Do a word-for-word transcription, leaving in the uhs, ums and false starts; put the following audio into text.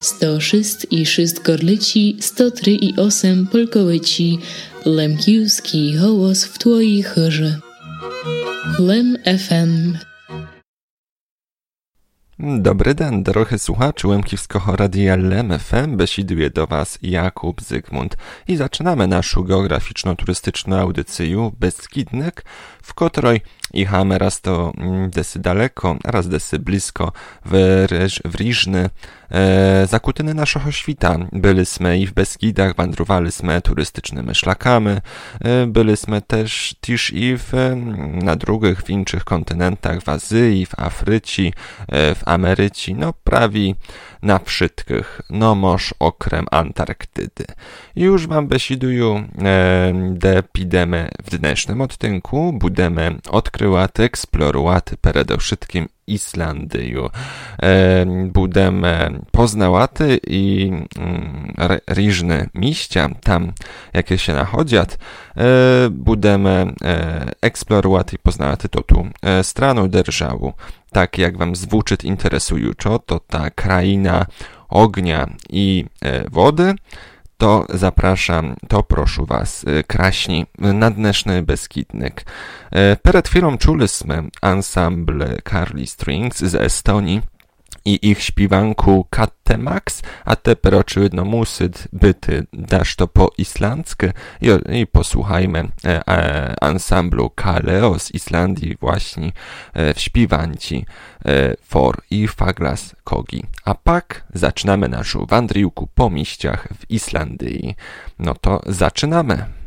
sto sześć i sześć gorlici, sto trzy i osiem polkołyci, lemkiewski hołos w twojej chórze. Lem F M. Dobry den, drogie słuchaczy Łemkiewskiego Radia Lem F M, besiduje do Was Jakub Zygmunt i zaczynamy naszą geograficzno-turystyczną audycję Beskidnek, w której jechamy raz to desy daleko, raz desy blisko w, w Riżny, e, zakutyny naszego świta. Byliśmy i w Beskidach, wędrowaliśmy turystycznymi szlakami, e, byliśmy też, też i w, na drugich, w innych kontynentach, w Azji, w Afryci, e, w Ameryci, no prawie na wszystkich, no moż okrem Antarktydy. I już Wam besiduję, e, de pidemy w dnesznym odtynku, budemy odkryłaty, eksplorowaty przede wszystkim Islandyju. E, budemy poznałaty i mm, Riżny miścia, tam jakie się nachodziat, e, budemy e, eksplorowaty i poznałaty to tu e, stranu державу. Tak jak Wam zwuczyt interesująco, to ta kraina ognia i e, wody, to zapraszam, to proszę Was, kraśni, nadneszny Beskidnyk. Przed chwilą czuliśmy ensemble Carly Strings z Estonii i ich śpiewanku Katte Max, a teper oczywiście musyt byty dasz to po islandzku i, i posłuchajmy e, e, ensemblu Kaleo z Islandii właśnie e, w śpiewanci e, For i Faglas Kogi. A pak zaczynamy naszą wandriłku po miściach w Islandii. No to zaczynamy.